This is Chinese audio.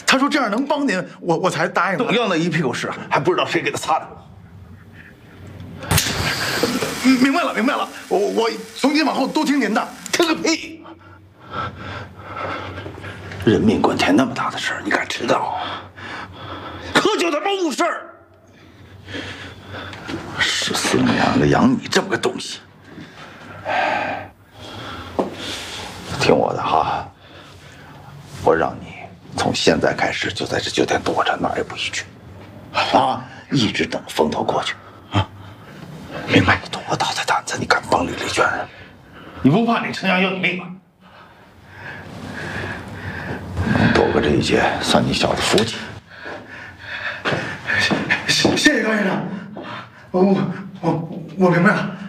他说这样能帮您，我才答应的。 董耀那一屁股屎，还不知道谁给他擦的。 明白了，明白了，我从今往后都听您的。 听个屁！人命关天那么大的事儿，你敢迟到？可就他妈误事儿！14母养着养你这么个东西，听我的哈，我让你从现在开始就在这酒店躲着，哪儿也不许去，啊，一直等风头过去，啊，明白？多大的胆子，你敢帮李丽娟？你不怕你陈阳要你命吗？能躲过这一劫，算你小子福气。 谢谢高先生，我明白了。